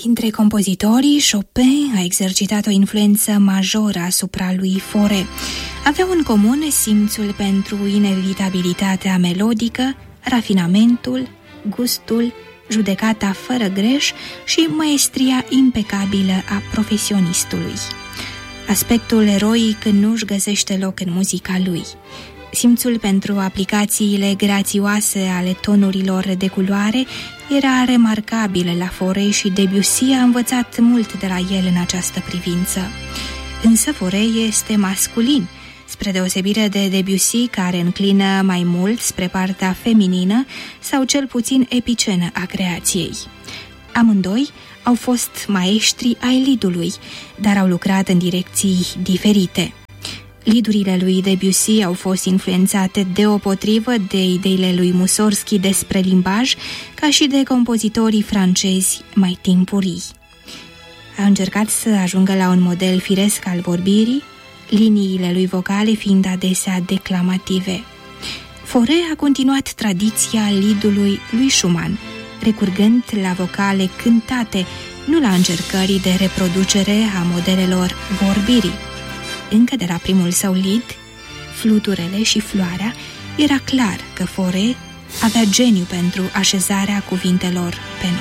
Dintre compozitorii, Chopin a exercitat o influență majoră asupra lui Fauré. Aveau în comun simțul pentru inevitabilitatea melodică, rafinamentul, gustul, judecata fără greș și maestria impecabilă a profesionistului. Aspectul eroic nu-și găsește loc în muzica lui. Simțul pentru aplicațiile grațioase ale tonurilor de culoare era remarcabil la Fauré și Debussy a învățat mult de la el în această privință. Însă Fauré este masculin, spre deosebire de Debussy, care înclină mai mult spre partea feminină sau cel puțin epicenă a creației. Amândoi au fost maestri ai liedului, dar au lucrat în direcții diferite. Lidurile lui Debussy au fost influențate deopotrivă de ideile lui Mussorgsky despre limbaj, ca și de compozitorii francezi mai timpurii. A încercat să ajungă la un model firesc al vorbirii, liniile lui vocale fiind adesea declamative. Fauré a continuat tradiția liedului lui Schumann, recurgând la vocale cântate, nu la încercării de reproducere a modelelor vorbirii. Încă de la primul său lied, Fluturele și Floarea, era clar că Fauré avea geniu pentru așezarea cuvintelor pe